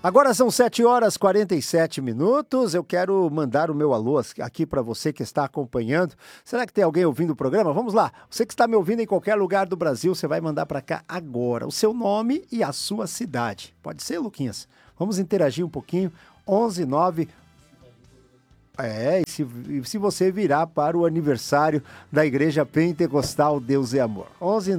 Agora são 7h47. Eu quero mandar o meu alô aqui para você que está acompanhando. Será que tem alguém ouvindo o programa? Vamos lá. Você que está me ouvindo em qualquer lugar do Brasil, você vai mandar para cá agora o seu nome e a sua cidade. Pode ser, Luquinhas? Vamos interagir um pouquinho. 11 se você virar para o aniversário da Igreja Pentecostal Deus é Amor.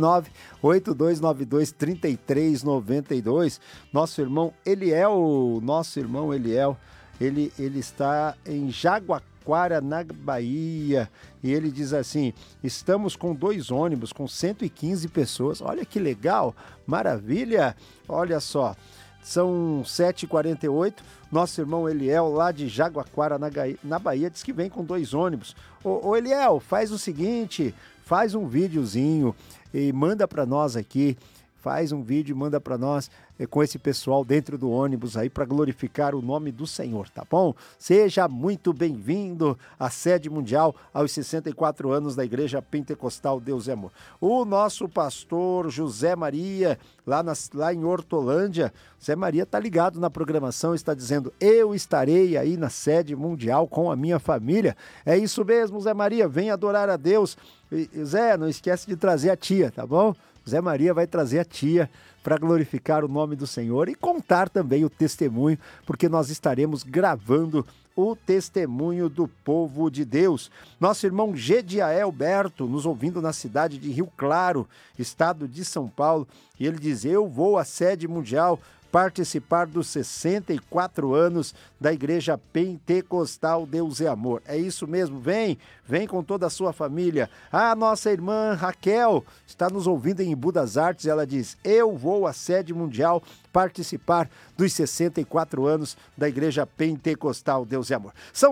11 982923392. Nosso irmão Eliel, ele está em Jaguaquara, na Bahia, e ele diz assim: estamos com 2 ônibus com 115 pessoas. Olha que legal, maravilha, olha só. São 7h48, nosso irmão Eliel, lá de Jaguaquara, na Bahia, diz que vem com 2 ônibus. Ô Eliel, faz o seguinte, faz um videozinho e manda para nós aqui, faz um vídeo e manda para nós com esse pessoal dentro do ônibus aí para glorificar o nome do Senhor, tá bom? Seja muito bem-vindo à sede mundial aos 64 anos da Igreja Pentecostal Deus é Amor. O nosso pastor José Maria, lá em Hortolândia, José Maria tá ligado na programação, está dizendo: eu estarei aí na sede mundial com a minha família. É isso mesmo, Zé Maria, vem adorar a Deus. E, Zé, não esquece de trazer a tia, tá bom? Zé Maria vai trazer a tia para glorificar o nome do Senhor e contar também o testemunho, porque nós estaremos gravando o testemunho do povo de Deus. Nosso irmão Gediael Berto, nos ouvindo na cidade de Rio Claro, estado de São Paulo, e ele diz: eu vou à sede mundial participar dos 64 anos da Igreja Pentecostal Deus é Amor. É isso mesmo, vem com toda a sua família. A nossa irmã Raquel está nos ouvindo em Embu das Artes, ela diz: eu vou à sede mundial participar dos 64 anos da Igreja Pentecostal Deus é Amor. São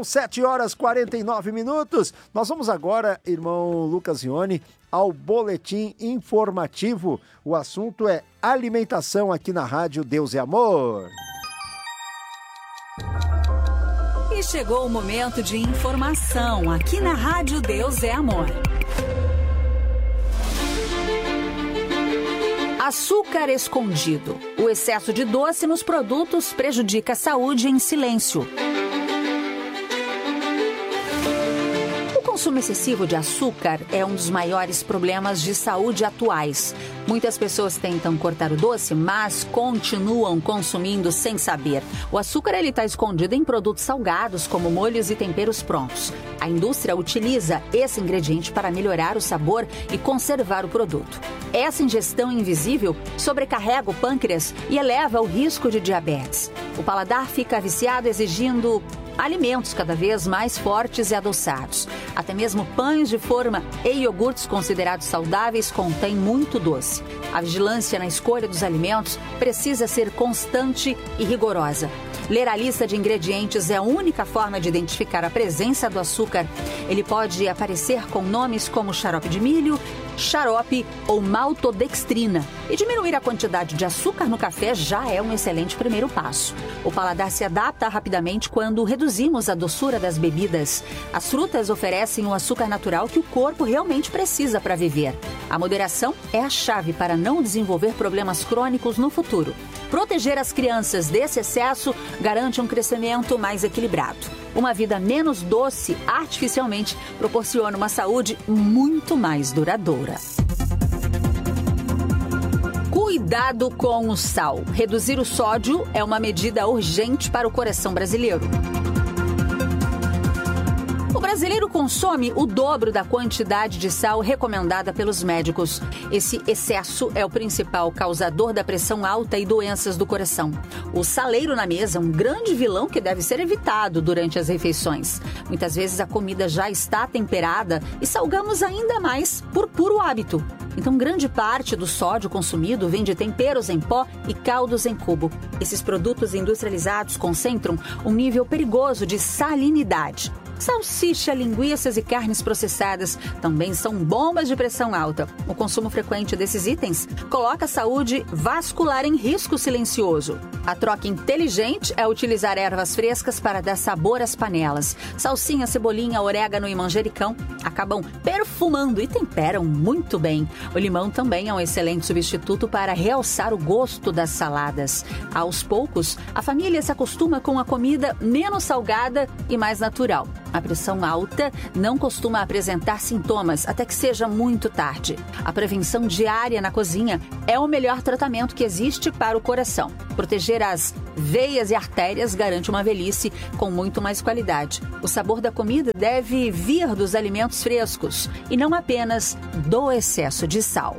7h49. Nós vamos agora, irmão Lucas Ione, ao boletim informativo. O assunto é alimentação aqui na Rádio Deus é Amor. E chegou o momento de informação aqui na Rádio Deus é Amor. Açúcar escondido. O excesso de doce nos produtos prejudica a saúde em silêncio. O consumo excessivo de açúcar é um dos maiores problemas de saúde atuais. Muitas pessoas tentam cortar o doce, mas continuam consumindo sem saber. O açúcar está escondido em produtos salgados, como molhos e temperos prontos. A indústria utiliza esse ingrediente para melhorar o sabor e conservar o produto. Essa ingestão invisível sobrecarrega o pâncreas e eleva o risco de diabetes. O paladar fica viciado, exigindo alimentos cada vez mais fortes e adoçados. Até mesmo pães de forma e iogurtes considerados saudáveis contêm muito doce. A vigilância na escolha dos alimentos precisa ser constante e rigorosa. Ler a lista de ingredientes é a única forma de identificar a presença do açúcar. Ele pode aparecer com nomes como xarope de milho, xarope ou maltodextrina. E diminuir a quantidade de açúcar no café já é um excelente primeiro passo. O paladar se adapta rapidamente quando reduzimos a doçura das bebidas. As frutas oferecem o açúcar natural que o corpo realmente precisa para viver. A moderação é a chave para não desenvolver problemas crônicos no futuro. Proteger as crianças desse excesso garante um crescimento mais equilibrado. Uma vida menos doce artificialmente proporciona uma saúde muito mais duradoura. Cuidado com o sal. Reduzir o sódio é uma medida urgente para o coração brasileiro. O brasileiro consome o dobro da quantidade de sal recomendada pelos médicos. Esse excesso é o principal causador da pressão alta e doenças do coração. O saleiro na mesa é um grande vilão que deve ser evitado durante as refeições. Muitas vezes a comida já está temperada e salgamos ainda mais por puro hábito. Então, grande parte do sódio consumido vem de temperos em pó e caldos em cubo. Esses produtos industrializados concentram um nível perigoso de salinidade. Salsicha, linguiças e carnes processadas também são bombas de pressão alta. O consumo frequente desses itens coloca a saúde vascular em risco silencioso. A troca inteligente é utilizar ervas frescas para dar sabor às panelas. Salsinha, cebolinha, orégano e manjericão acabam perfumando e temperam muito bem. O limão também é um excelente substituto para realçar o gosto das saladas. Aos poucos, a família se acostuma com a comida menos salgada e mais natural. A pressão alta não costuma apresentar sintomas até que seja muito tarde. A prevenção diária na cozinha é o melhor tratamento que existe para o coração. Proteger as veias e artérias garante uma velhice com muito mais qualidade. O sabor da comida deve vir dos alimentos frescos e não apenas do excesso de sal.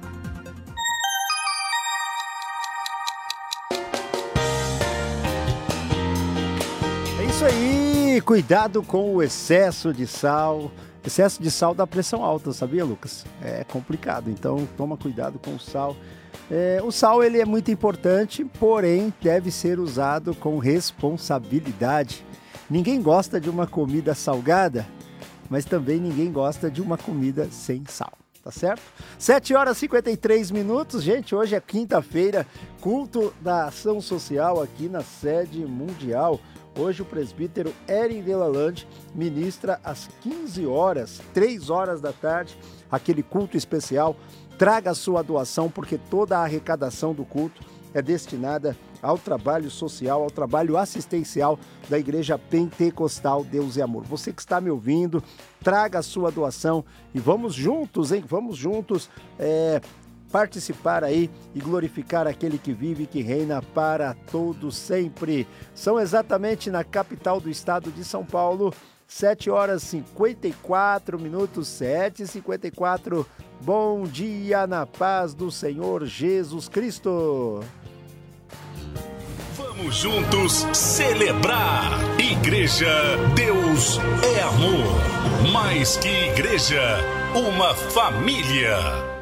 É isso aí, cuidado com o excesso de sal. Excesso de sal dá pressão alta, sabia, Lucas? É complicado, então toma cuidado com o sal. O sal ele é muito importante, porém deve ser usado com responsabilidade. Ninguém gosta de uma comida salgada, mas também ninguém gosta de uma comida sem sal, tá certo? 7h53, gente, hoje é quinta-feira, culto da ação social aqui na sede mundial. Hoje o presbítero Erin Delalande ministra às 15 horas, 3 horas da tarde, aquele culto especial. Traga a sua doação, porque toda a arrecadação do culto é destinada ao trabalho social, ao trabalho assistencial da Igreja Pentecostal Deus e Amor. Você que está me ouvindo, traga a sua doação e vamos juntos, hein? Vamos juntos participar aí e glorificar aquele que vive e que reina para todos sempre. São exatamente na capital do estado de São Paulo, 7h54, 7h54. Bom dia na paz do Senhor Jesus Cristo. Vamos juntos celebrar. Igreja Deus é amor. Mais que igreja, uma família.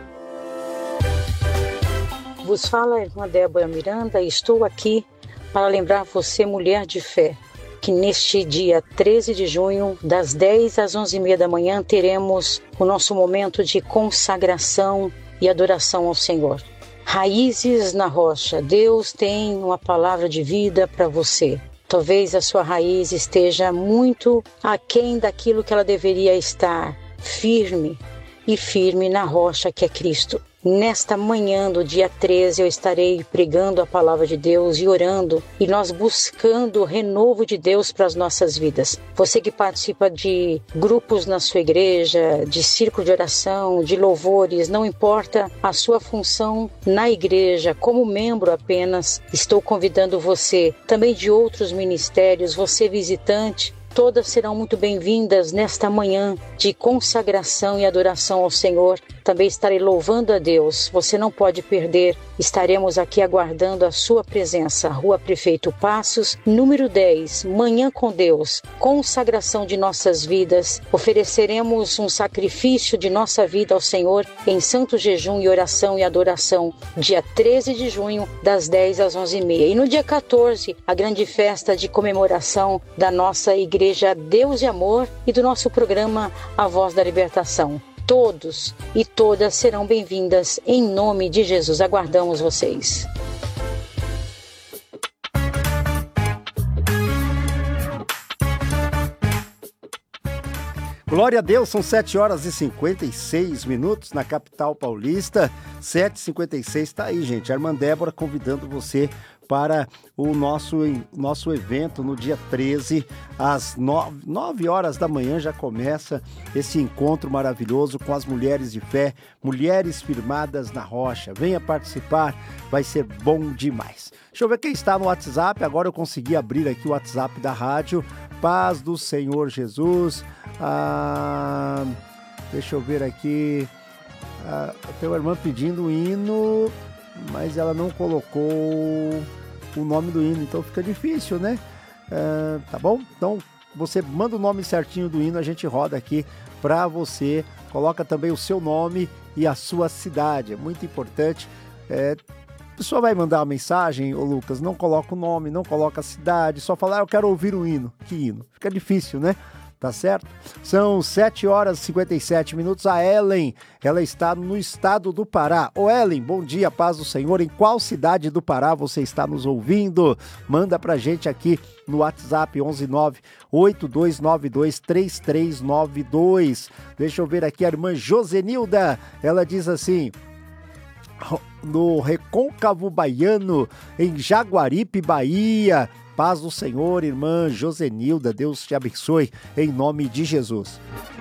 Vos fala a irmã Débora Miranda e estou aqui para lembrar você, mulher de fé, que neste dia 13 de junho, das 10 às 11h30 da manhã, teremos o nosso momento de consagração e adoração ao Senhor. Raízes na rocha. Deus tem uma palavra de vida para você. Talvez a sua raiz esteja muito aquém daquilo que ela deveria estar, firme na rocha que é Cristo. Nesta manhã do dia 13 eu estarei pregando a palavra de Deus e orando e nós buscando o renovo de Deus para as nossas vidas. Você que participa de grupos na sua igreja, de círculo de oração, de louvores, não importa a sua função na igreja, como membro apenas, estou convidando você, também de outros ministérios, você visitante, todas serão muito bem-vindas nesta manhã de consagração e adoração ao Senhor. Também estarei louvando a Deus. Você não pode perder. Estaremos aqui aguardando a sua presença. Rua Prefeito Passos, número 10, Manhã com Deus. Consagração de nossas vidas. Ofereceremos um sacrifício de nossa vida ao Senhor em santo jejum e oração e adoração. Dia 13 de junho, das 10 às 11h30. E no dia 14, a grande festa de comemoração da nossa Igreja Deus e Amor e do nosso programa A Voz da Libertação. Todos e todas serão bem-vindas em nome de Jesus. Aguardamos vocês. Glória a Deus, são 7h56 na capital paulista. 7h56, está aí, gente. A irmã Débora convidando você para o nosso evento no dia 13, às 9 horas da manhã já começa esse encontro maravilhoso com as mulheres de fé, mulheres firmadas na rocha. Venha participar, vai ser bom demais. Deixa eu ver quem está no WhatsApp, agora eu consegui abrir aqui o WhatsApp da rádio. Paz do Senhor Jesus. Deixa eu ver aqui. Tem uma irmã pedindo o hino, mas ela não colocou o nome do hino, então fica difícil, né? Tá bom? Então você manda o nome certinho do hino, a gente roda aqui para você. Coloca também o seu nome e a sua cidade, é muito importante. A pessoa vai mandar uma mensagem, ô Lucas, não coloca o nome, não coloca a cidade, só fala, eu quero ouvir o hino. Que hino? Fica difícil, né? tá certo? São 7h57. A Ellen, ela está no estado do Pará. Ô Ellen, bom dia, paz do Senhor. Em qual cidade do Pará você está nos ouvindo? Manda pra gente aqui no WhatsApp 11982923392. Deixa eu ver aqui a irmã Josenilda. Ela diz assim: no Recôncavo Baiano, em Jaguaripe, Bahia. Paz do Senhor, irmã Josenilda. Deus te abençoe em nome de Jesus.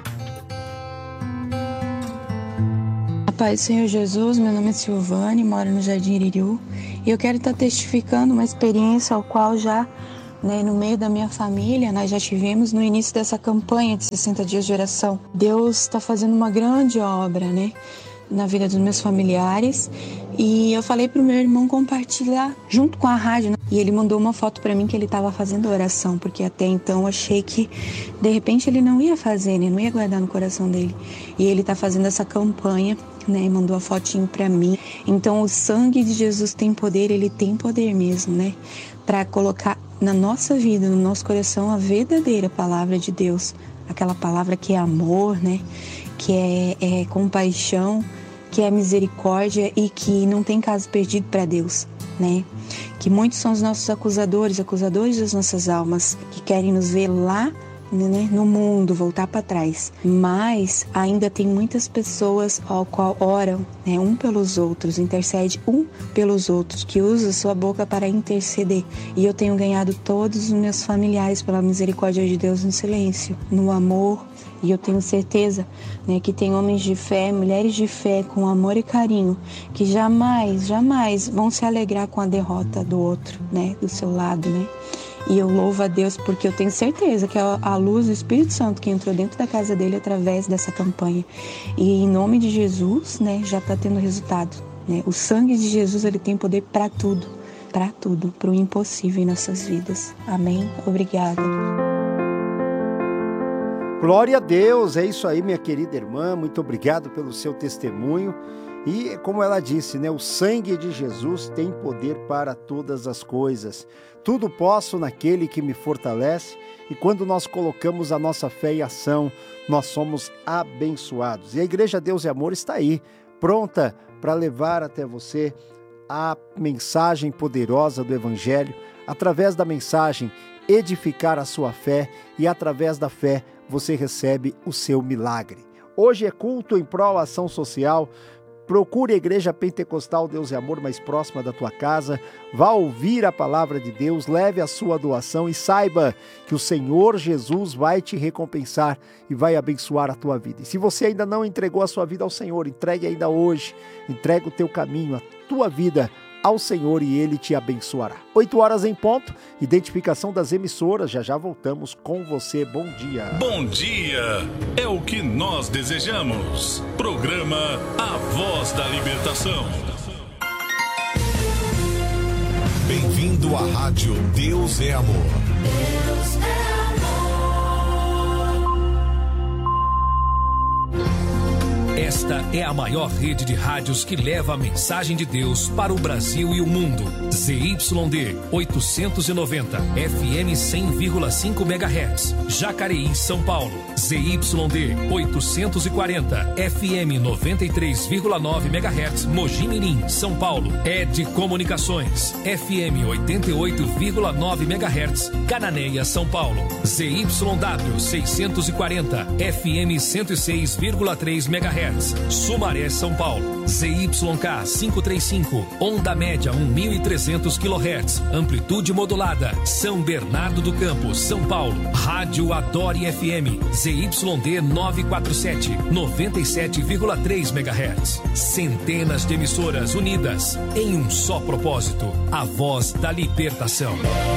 A paz do Senhor Jesus, meu nome é Silvane, moro no Jardim Iririú. E eu quero estar testificando uma experiência ao qual já, no meio da minha família, nós já tivemos no início dessa campanha de 60 dias de oração. Deus está fazendo uma grande obra, na vida dos meus familiares, e eu falei pro meu irmão compartilhar junto com a rádio, e ele mandou uma foto para mim que ele estava fazendo oração, porque até então eu achei que de repente ele não ia fazer, não ia guardar no coração dele, e ele tá fazendo essa campanha, e mandou a fotinho para mim. Então o sangue de Jesus tem poder, ele tem poder mesmo, para colocar na nossa vida, no nosso coração, a verdadeira palavra de Deus, aquela palavra que é amor, que é compaixão, que é misericórdia e que não tem caso perdido para Deus, Que muitos são os nossos acusadores das nossas almas, que querem nos ver lá, no mundo, voltar para trás. Mas ainda tem muitas pessoas ao qual oram, um pelos outros, intercede um pelos outros, que usa sua boca para interceder. E eu tenho ganhado todos os meus familiares pela misericórdia de Deus no silêncio, no amor. E eu tenho certeza, que tem homens de fé, mulheres de fé, com amor e carinho, que jamais vão se alegrar com a derrota do outro, do seu lado, E eu louvo a Deus porque eu tenho certeza que é a luz do Espírito Santo que entrou dentro da casa dele através dessa campanha. E em nome de Jesus, já está tendo resultado, O sangue de Jesus, ele tem poder para tudo, para o impossível em nossas vidas. Amém? Obrigada. Glória a Deus, é isso aí, minha querida irmã, muito obrigado pelo seu testemunho. E como ela disse, o sangue de Jesus tem poder para todas as coisas. Tudo posso naquele que me fortalece, e quando nós colocamos a nossa fé em ação, nós somos abençoados. E a Igreja Deus e Amor está aí, pronta para levar até você a mensagem poderosa do Evangelho, através da mensagem edificar a sua fé, e através da fé você recebe o seu milagre. Hoje é culto em prol da ação social. Procure a Igreja Pentecostal Deus e Amor mais próxima da tua casa, vá ouvir a palavra de Deus, leve a sua doação e saiba que o Senhor Jesus vai te recompensar e vai abençoar a tua vida. E se você ainda não entregou a sua vida ao Senhor, entregue ainda hoje, entregue o teu caminho, a tua vida ao Senhor e Ele te abençoará. 8h em ponto, identificação das emissoras, já voltamos com você. Bom dia. Bom dia, é o que nós desejamos. Programa A Voz da Libertação. Bem-vindo à Rádio Deus é Amor. Deus é Esta é a maior rede de rádios que leva a mensagem de Deus para o Brasil e o mundo. ZYD 890, FM 100,5 MHz, Jacareí, São Paulo. ZYD 840, FM 93,9 MHz, Mogi Mirim, São Paulo. ED Comunicações, FM 88,9 MHz, Cananéia, São Paulo. ZYW 640, FM 106,3 MHz, Sumaré, São Paulo. ZYK 535, onda média 1.300 kHz, amplitude modulada, São Bernardo do Campo, São Paulo. Rádio Adore FM, ZYD 947, 97,3 MHz. Centenas de emissoras unidas em um só propósito, a voz da libertação.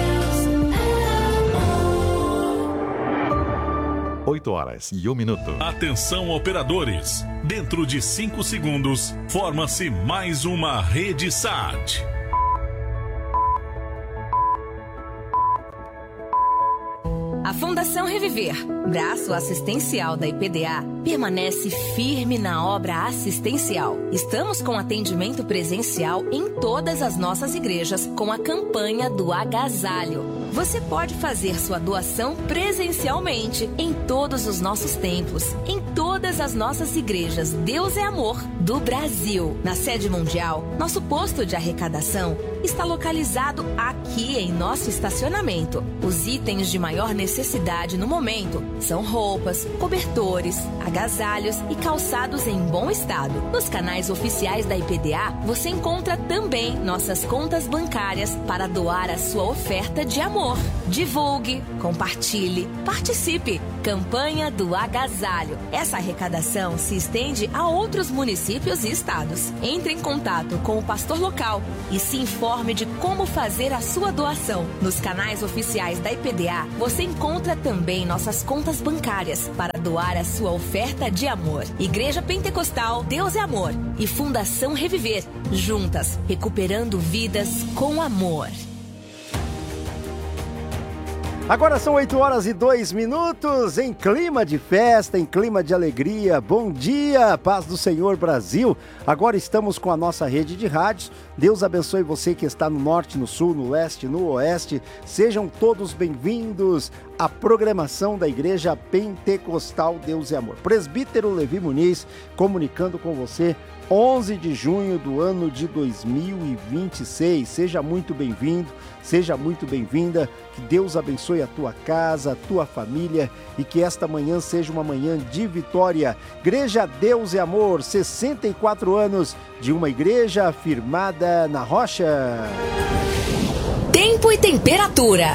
8h01. Atenção, operadores. Dentro de 5 segundos, forma-se mais uma rede SAT. A Fundação Reviver, braço assistencial da IPDA, permanece firme na obra assistencial. Estamos com atendimento presencial em todas as nossas igrejas com a campanha do agasalho. Você pode fazer sua doação presencialmente em todos os nossos templos, em todas as nossas igrejas Deus é Amor do Brasil. Na sede mundial, nosso posto de arrecadação está localizado aqui em nosso estacionamento. Os itens de maior necessidade no momento são roupas, cobertores, agasalhos e calçados em bom estado. Nos canais oficiais da IPDA, você encontra também nossas contas bancárias para doar a sua oferta de amor. Divulgue, compartilhe, participe. Campanha do Agasalho. Essa arrecadação se estende a outros municípios e estados. Entre em contato com o pastor local e se informe de como fazer a sua doação. Nos canais oficiais da IPDA, você encontra também nossas contas bancárias para doar a sua oferta de amor. Igreja Pentecostal Deus é Amor e Fundação Reviver. Juntas, recuperando vidas com amor. Agora são 8h02, em clima de festa, em clima de alegria. Bom dia, paz do Senhor Brasil. Agora estamos com a nossa rede de rádios. Deus abençoe você que está no norte, no sul, no leste, no oeste. Sejam todos bem-vindos à programação da Igreja Pentecostal Deus é Amor. Presbítero Levi Muniz comunicando com você. 11 de junho do ano de 2026. Seja muito bem-vindo, seja muito bem-vinda. Que Deus abençoe a tua casa, a tua família e que esta manhã seja uma manhã de vitória. Igreja Deus é Amor, 64 anos de uma igreja firmada na rocha. Tempo e temperatura.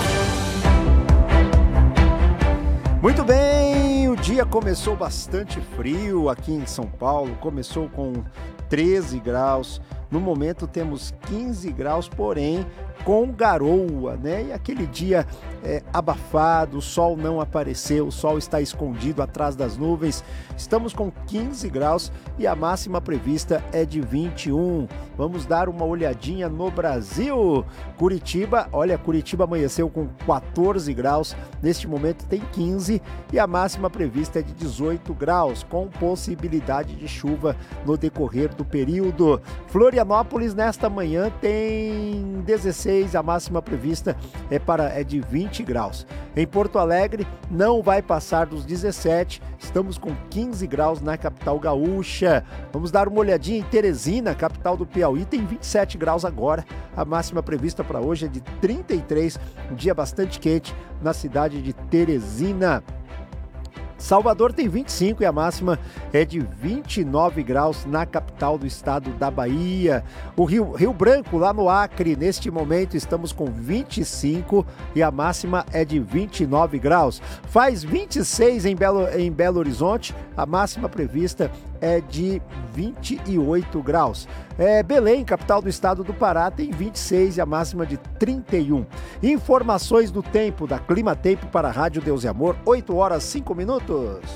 Muito bem, o dia começou bastante frio aqui em São Paulo, começou com 13 graus, no momento temos 15 graus, porém com garoa, né? E aquele dia abafado, o sol não apareceu, o sol está escondido atrás das nuvens. Estamos com 15 graus e a máxima prevista é de 21. Vamos dar uma olhadinha no Brasil. Curitiba, olha, Curitiba amanheceu com 14 graus, neste momento tem 15 e a máxima prevista é de 18 graus, com possibilidade de chuva no decorrer do período. Florianópolis nesta manhã tem 16, a máxima prevista é de 20 graus. Em Porto Alegre não vai passar dos 17, estamos com 15 graus na capital gaúcha. Vamos dar uma olhadinha em Teresina, capital do Piauí, tem 27 graus agora. A máxima prevista para hoje é de 33, um dia bastante quente na cidade de Teresina. Salvador tem 25 e a máxima é de 29 graus na capital do estado da Bahia. O Rio Branco, lá no Acre, neste momento estamos com 25 e a máxima é de 29 graus. Faz 26 em Belo Horizonte, a máxima prevista é de 28 graus. Belém, capital do estado do Pará, tem 26 e a máxima de 31. Informações do tempo da Clima Tempo para a Rádio Deus e Amor, 8h05.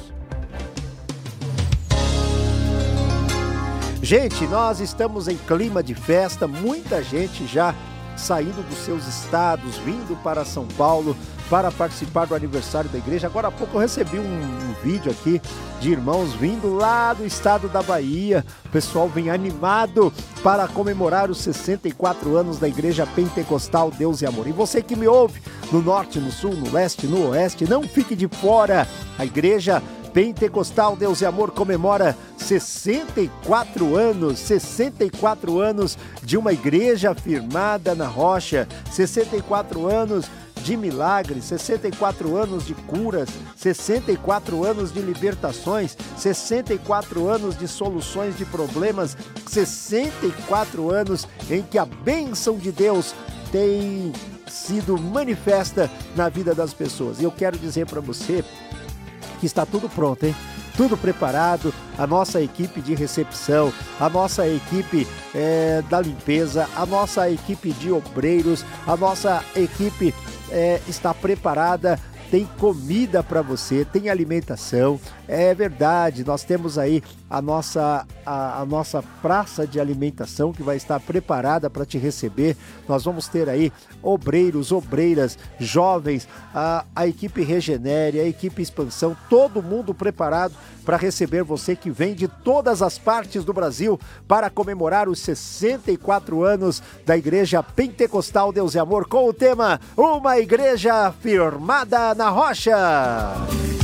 Gente, nós estamos em clima de festa, muita gente já saindo dos seus estados, vindo para São Paulo para participar do aniversário da igreja. Agora há pouco eu recebi um vídeo aqui de irmãos vindo lá do estado da Bahia. O pessoal vem animado para comemorar os 64 anos da Igreja Pentecostal Deus e Amor. E você que me ouve no norte, no sul, no leste, no oeste, não fique de fora. A Igreja Pentecostal Deus e Amor comemora 64 anos de uma igreja firmada na rocha, 64 anos de milagres, 64 anos de curas, 64 anos de libertações, 64 anos de soluções de problemas, 64 anos em que a bênção de Deus tem sido manifesta na vida das pessoas. E eu quero dizer para você que está tudo pronto, hein? Tudo preparado, a nossa equipe de recepção, a nossa equipe da limpeza, a nossa equipe de obreiros, a nossa equipe está preparada tem comida para você, tem alimentação. É verdade, nós temos aí a nossa praça de alimentação que vai estar preparada para te receber. Nós vamos ter aí obreiros, obreiras, jovens, a equipe Regenere, a equipe Expansão, todo mundo preparado para receber você que vem de todas as partes do Brasil para comemorar os 64 anos da Igreja Pentecostal Deus e Amor com o tema Uma Igreja Firmada na Rocha.